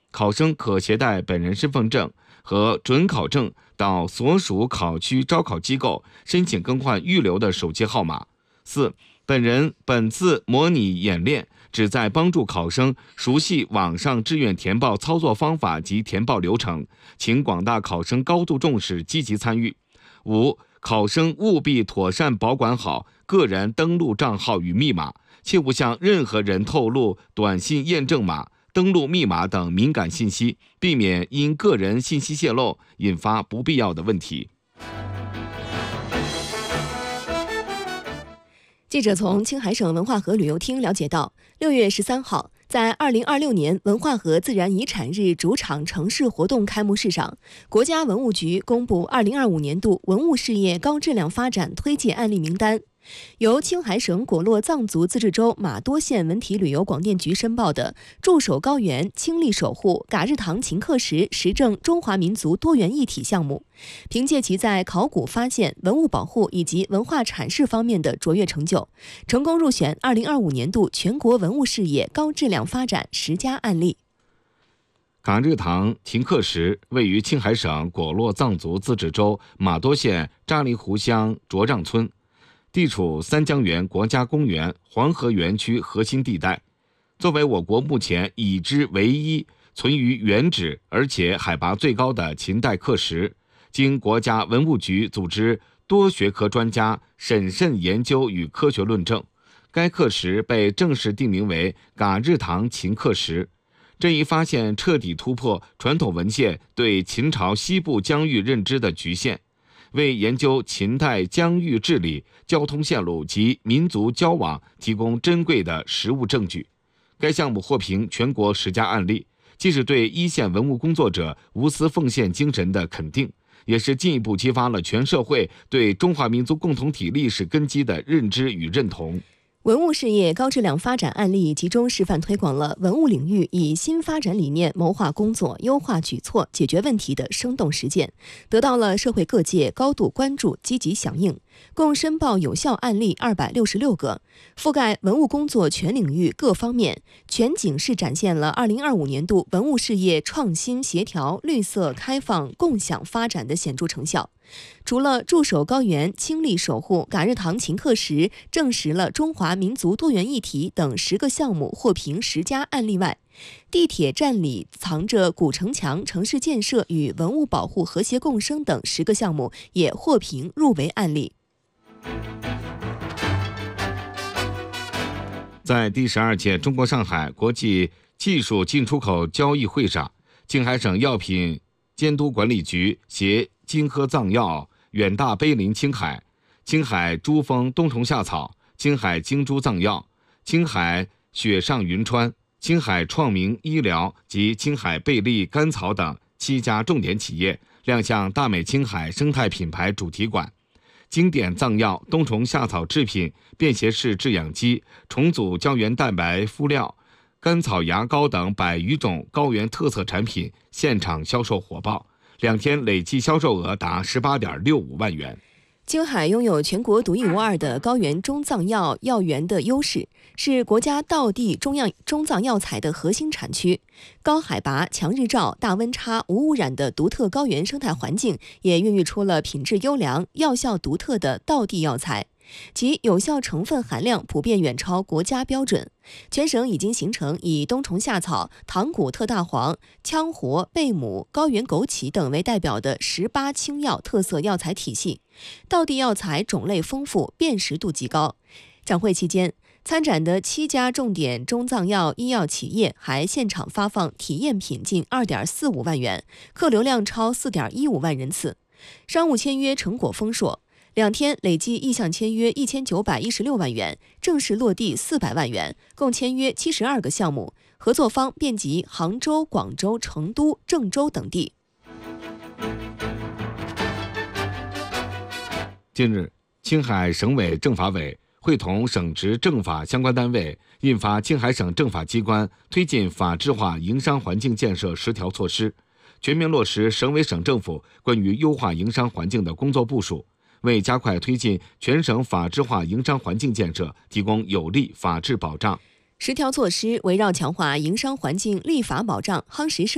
考生可携带本人身份证和准考证到所属考区招考机构申请更换预留的手机号码。4. 本次模拟演练旨在帮助考生熟悉网上志愿填报操作方法及填报流程，请广大考生高度重视，积极参与。5. 考生务必妥善保管好个人登录账号与密码，切勿向任何人透露短信验证码、登录密码等敏感信息，避免因个人信息泄露引发不必要的问题。 记者从青海省文化和旅游厅了解到，6月13号，在2026年文化和自然遗产日主场城市活动开幕式上，国家文物局公布2025年度文物事业高质量发展推介案例名单。由青海省果洛藏族自治州玛多县文体旅游广电局申报的驻守高原、倾力守护嘎日塘秦刻石实证中华民族多元一体项目，凭借其在考古发现、文物保护以及文化阐释方面的卓越成就，成功入选2025年度全国文物事业高质量发展10佳案例。 嘎日塘秦刻石位于青海省果洛藏族自治州玛多县扎里湖乡卓让村，地处三江源国家公园黄河园区核心地带，作为我国目前已知唯一存于原址而且海拔最高的秦代刻石，经国家文物局组织多学科专家审慎研究与科学论证，该刻石被正式定名为嘎日塘秦刻石。这一发现彻底突破传统文献对秦朝西部疆域认知的局限，为研究秦代疆域治理、交通线路及民族交往提供珍贵的实物证据。该项目获评全国10佳案例，既是对一线文物工作者无私奉献精神的肯定，也是进一步激发了全社会对中华民族共同体历史根基的认知与认同。 文物事业高质量发展案例集中示范推广了文物领域以新发展理念谋划工作、优化举措、解决问题的生动实践，得到了社会各界高度关注、积极响应。共申报有效案例266个，覆盖文物工作全领域各方面，全景式展现了2025年度文物事业创新、协调、绿色、开放、共享发展的显著成效。除了驻守高原、倾力守护嘎日塘秦刻石证实了中华民族多元一体等10个项目获评10佳案例外，地铁站里藏着古城墙城市建设与文物保护和谐共生等10个项目也获评入围案例。 在第12届中国上海国际技术进出口交易会上，青海省药品监督管理局携金科藏药、远大碑林青海、青海珠峰冬虫夏草、青海金珠藏药、青海雪上云川、青海创明医疗及青海贝利甘草等7家重点企业亮相大美青海生态品牌主题馆。经典藏药、冬虫夏草制品、便携式制氧机、重组胶原蛋白敷料、甘草牙膏等100余种高原特色产品现场销售火爆，2天累计销售额达18.65万元。 青海拥有全国独一无二的高原中藏药药源的优势，是国家道地中藏药材的核心产区。高海拔、强日照、大温差、无污染的独特高原生态环境，也孕育出了品质优良、药效独特的道地药材。其有效成分含量普遍远超国家标准。全省已经形成以冬虫夏草、唐古特大黄、羌活、贝母、高原枸杞等为代表的18青药特色药材体系，道地药材种类丰富，辨识度极高。展会期间，参展的7家重点中藏药医药企业还现场发放体验品近2.45万元，客流量超4.15万人次。商务签约成果丰硕，2天累计意向签约1916万元，正式落地400万元，共签约72个项目，合作方遍及杭州、广州、成都、郑州等地。 近日，青海省委政法委会同省直政法相关单位印发《青海省政法机关推进法治化营商环境建设10条措施》，全面落实省委省政府关于优化营商环境的工作部署，为加快推进全省法治化营商环境建设提供有力法治保障。 10条措施围绕强化营商环境立法保障，夯实